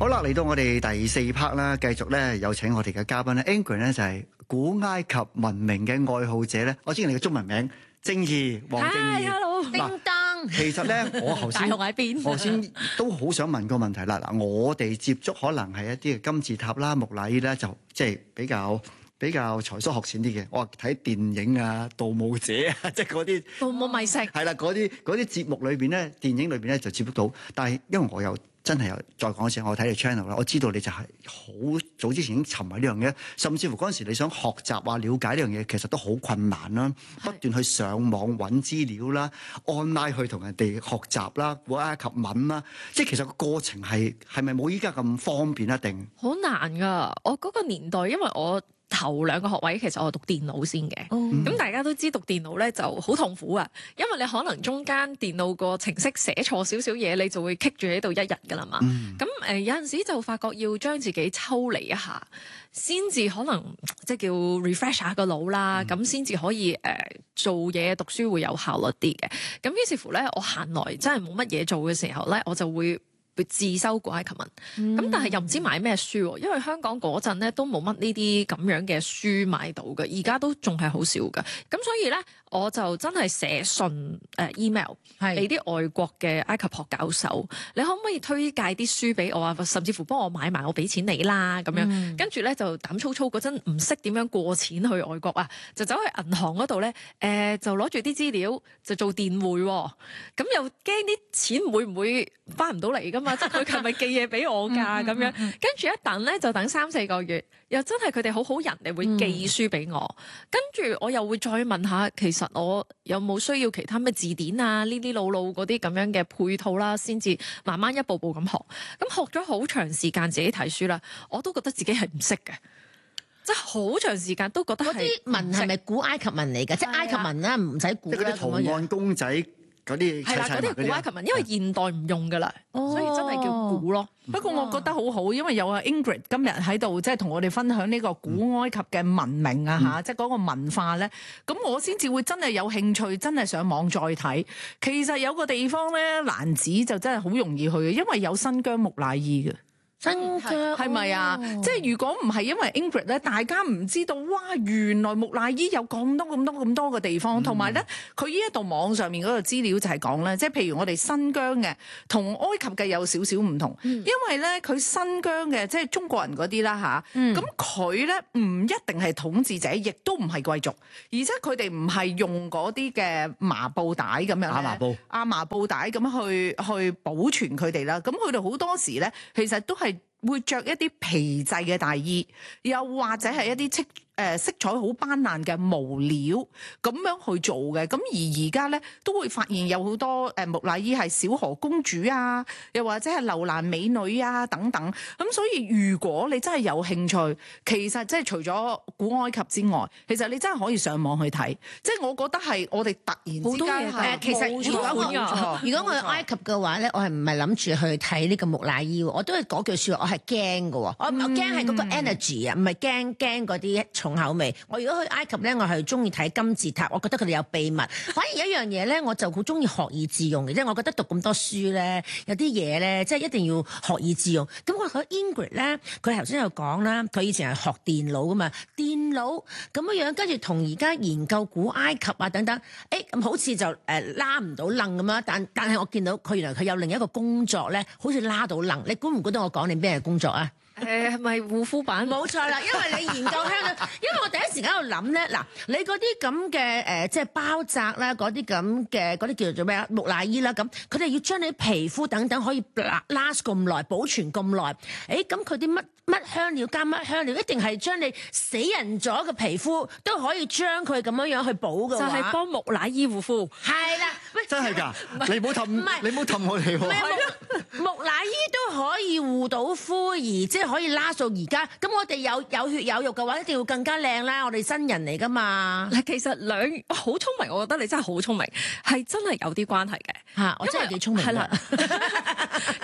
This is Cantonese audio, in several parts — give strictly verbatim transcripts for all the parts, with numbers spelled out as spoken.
好啦，嚟到我哋第四 part 啦，繼續咧有請我哋嘅嘉賓咧 Ingrid 咧就係古埃及文明嘅愛好者咧。我知你嘅中文名正義黃正義。 Hello， 嗱叮當。 其實咧，我頭先大雄喺邊？ 我先都好想問個問題啦。嗱，我哋接觸可能係一啲嘅金字塔啦、木乃伊咧，就即係比較比較才疏學淺啲嘅。我話睇電影啊、盜墓者啊，即係嗰啲盜墓迷城。 係啦，嗰啲嗰啲節目裏邊咧，電影裏邊咧就接觸到。但係因為我又真係又再講一次，我睇你 channel 啦，我知道你就係好早之前已經沉迷呢樣嘢，甚至乎嗰陣時你想學習啊、了解呢樣嘢，其實都好困難啦，不斷去上網揾資料啦，online 去同人哋學習啦，古埃及文啦，即係其實個過程係係咪冇依家咁方便一定？ 好難㗎！我嗰個年代，因為我頭兩個學位其實我讀電腦先嘅，咁、嗯、大家都知讀電腦咧就好痛苦啊，因為你可能中間電腦個程式寫錯少少嘢，你就會棘住喺度一日㗎啦嘛。咁誒、嗯呃、有陣時就發覺要將自己抽離一下，先至可能即係叫 refresh 下個腦啦，咁先至可以誒、呃、做嘢讀書會有效率啲嘅。咁於是乎咧，我閒來真係冇乜嘢做嘅時候咧，我就會會自修古埃及文，咁、嗯、但係又唔知買咩書，因為香港嗰陣咧都冇乜呢啲咁樣嘅書買到嘅，而家都仲係好少嘅。咁所以咧，我就真係寫信誒、呃、email 俾啲外國嘅埃及學教授，你可唔可以推介啲書俾我啊？甚至乎幫我買埋，我俾錢你啦咁樣。嗯、跟住咧就膽粗粗嗰陣唔識點樣過錢去外國啊，就走去銀行嗰度咧，誒、呃、就攞住啲資料就做電匯，咁又驚啲錢會唔會翻唔到嚟㗎？即係佢係咪寄嘢俾我㗎咁樣？跟住一等咧就等三四個月，又真係佢哋好好人，你會寄書俾我。跟住我又會再問下，其實我有冇需要其他咩字典啊？呢啲老老嗰啲咁樣嘅配套啦，先至慢慢一步步咁學。咁學咗好長時間自己睇書啦，我都覺得自己係唔識嘅，即係好長時間都覺得係。嗰啲文係咪古埃及文嚟㗎？即係埃及文啦，唔使古啦。 即係嗰啲圖案公仔。嗰啲係啦，嗰啲係古埃及文，因為現代唔用噶啦，哦、所以真係叫古咯。 不過我覺得好好，因為有阿 Ingrid 今日喺度，即係同我哋分享呢個古埃及嘅文明啊嚇，嗯、即係嗰個文化咧。咁我先至會真係有興趣，真係上網再睇。其實有個地方咧，蘭子就真係好容易去嘅，因為有新疆木乃伊嘅。 新疆係咪啊？哦、即係如果唔係因為 Ingrid 咧，大家唔知道哇！原來木乃伊有咁多咁多咁多嘅地方，同埋咧，佢呢一度網上面嗰個資料就係講咧，即係譬如我哋新疆嘅同埃及嘅有少少唔同，嗯、因為咧佢新疆嘅即係中國人嗰啲啦吓，咁佢咧唔一定係統治者，亦都唔係貴族，而且佢哋唔係用嗰啲嘅麻布帶咁樣，亞麻布亞麻布帶咁去去保存佢哋啦。咁佢哋好多時咧，其實都係會着一啲皮製嘅大衣，又或者係一啲色誒色彩好斑斕嘅毛料咁樣去做嘅。咁而而家咧都會發現有好多誒木乃伊係小河公主啊，又或者係樓蘭美女啊等等。咁所以如果你真係有興趣，其實即係除咗古埃及之外，其實你真係可以上網去睇。即係我覺得係我哋突然之間誒，其實如果我如果我去埃及嘅話咧，我係唔係諗住去睇呢個木乃伊？我都係嗰句説話，我係驚嘅喎。我我驚係嗰個 energy 啊，唔係驚驚嗰啲重口味。我如果去埃及咧，我係中意睇金字塔，我覺得佢哋有秘密。反而有一樣嘢咧，我就好中意學以致用嘅，即係我覺得讀咁多書咧，有啲嘢咧，即係一定要學以致用。咁我覺得 Ingrid 咧，佢頭先有講啦，佢以前係學電腦噶嘛，電腦咁樣樣，跟住同而家研究古埃及啊等等，誒咁好似就誒拉唔到楞咁樣。但但係我見到佢原來佢有另一個工作咧，好似拉到楞。你估唔估到我講你咩工作啊？ 誒係咪護膚品？ 冇錯啦，因為你研究香港，因為我第一時間喺度諗咧，嗱，你嗰啲咁嘅誒，即係包紮啦，嗰啲咁嘅嗰啲叫做咩啊，木乃伊啦，咁佢哋要將你皮膚等等可以 last 咁耐，保存咁耐，誒咁佢啲乜乜香料加乜香料，一定係將你死人咗嘅皮膚都可以將佢咁樣樣去補嘅話， 就係幫木乃伊護膚。 係啦，喂， 真係㗎，你唔好氹，你唔好氹我哋喎。 木乃伊都可以護到膚，而即係可以拉到而家。咁我哋有有血有肉嘅話，一定要更加靚啦。我哋新人嚟㗎嘛。 嗱，其實兩好聰明，我覺得你真係好聰明，係真係有啲關係嘅。 嚇，我真係幾聰明。 係啦， 佢係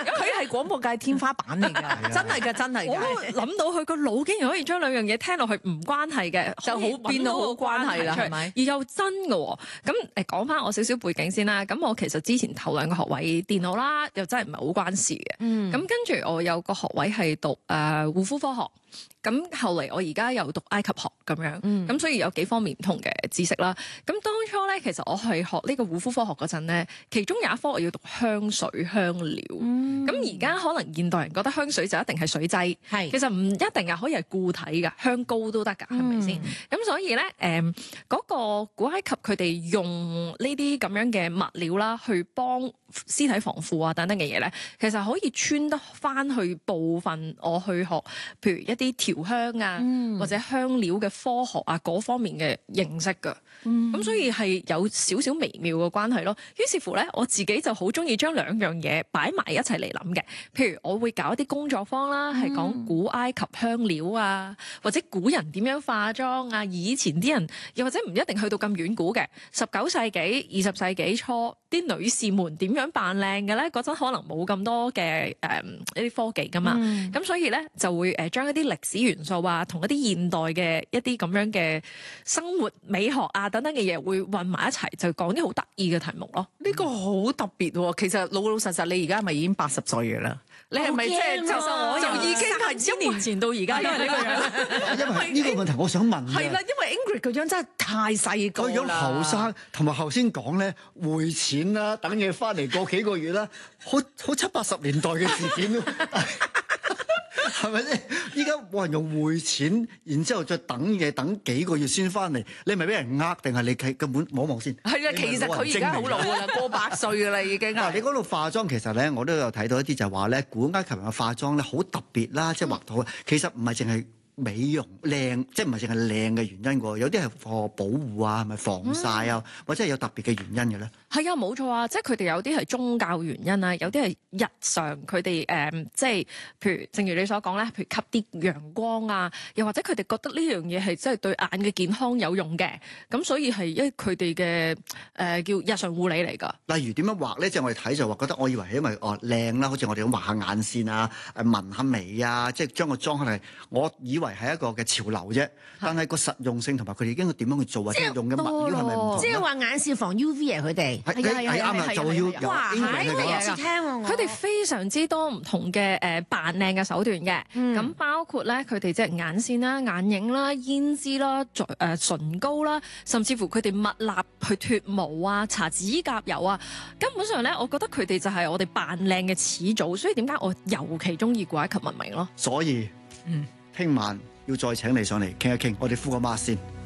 廣播界天花板嚟㗎，真係㗎，真係我㗎。 都諗到佢個腦竟然可以將兩樣嘢聽落去唔關係嘅， 就好變到好關係啦，係咪？ 而又真嘅喎。咁誒講翻我少少背景先啦。咁我其實之前頭兩個學位電腦啦，又真係唔係好關事嘅。 嗯， 咁跟住我有個學位係讀誒、呃、護膚科學。咁後嚟我而家又讀埃及學咁樣，咁、嗯、所以有幾方面唔同嘅知識啦。咁當初咧，其實我係學呢個護膚科學嗰陣咧，其中有一科我要讀香水香料。咁而家可能現代人覺得香水就一定係水劑，係是其實唔一定係可以係固體㗎，香膏都得㗎，係咪先？咁、嗯、所以咧，誒、呃、嗰、那個古埃及佢哋用呢啲咁樣嘅物料啦，去幫屍體防腐啊等等嘅嘢咧，其實可以穿得翻去部分我去學，譬如一啲調香啊，嗯、或者香料嘅科學啊嗰方面嘅認識㗎。咁、嗯、所以係有少少微妙嘅關係咯。於是乎咧，我自己就好中意將兩樣嘢擺埋一齊嚟諗嘅。譬如我會搞一啲工作坊啦，係講古埃及香料啊，或者古人點樣化妝啊，以前啲人又或者唔一定去到咁遠古嘅十九世紀、二十世紀初啲女士們點樣扮靚嘅咧？嗰陣可能冇咁多嘅誒一啲科技噶嘛，咁、嗯、所以咧就會誒將一啲歷史元素啊，同一啲現代嘅一啲咁樣嘅生活美學啊等等嘅嘢會混埋一齊，就講啲好得意嘅題目咯。 呢個好特別喎！其實老老實實，你而家係咪已經八十歲嘅啦？你係咪即係其實我就已經係一年前到而家都係呢個樣？ 因為呢個問題我想問嘅係啦，因為 Ingrid 個樣真係太細個啦， 個樣後生，同埋頭先講咧匯錢啦，等嘢翻嚟過幾個月啦，好好七八十年代嘅事件咯。係咪先？依家冇人用匯錢，然之後再等嘢，等幾個月先翻嚟，你咪俾人呃定係你根本摸望先？ 係啊，其實佢而家好老㗎啦，過百歲㗎啦已經。 嗱，你講到化妝，其實咧我都有睇到一啲就係話咧，古埃及人嘅化妝咧好特別啦，即係畫到，其實唔係淨係美容靚，即係唔係淨係靚嘅原因喎，有啲係個保護啊，係咪防曬啊，嗯、或者係有特別嘅原因嘅咧？ 係啊，冇錯啊，即係佢哋有啲係宗教原因啊，有啲係日常佢哋誒，即係譬如正如你所講咧，譬如吸啲陽光啊，又或者佢哋覺得呢樣嘢係真係對眼嘅健康有用嘅，咁所以係因為佢哋嘅誒叫日常護理嚟㗎。例如點樣畫咧？即係我哋睇就話覺得，我以為係因為哦靚啦，好似我哋咁畫下眼線啊，誒紋下眉啊，即係將個妝係，我以為係一個嘅潮流啫。但係個實用性同埋佢哋已經點樣去做或者用嘅物料係咪唔同？ 即係話眼線防 U V 啊，佢哋。 係係係啱啦，就要有英文嘅講。 佢哋非常之多唔同嘅誒扮靚嘅手段嘅，咁、嗯、包括咧佢哋即係眼線啦、眼影啦、胭脂啦、誒、呃、唇膏啦，甚至乎佢哋蜜蠟去脫毛啊、搽指甲油啊，根本上咧，我覺得佢哋就係我哋扮靚嘅始祖，所以點解我尤其中意古埃及文明咯？ 所以，嗯，聽晚要再請你上嚟傾一傾，我哋敷個 mask 先。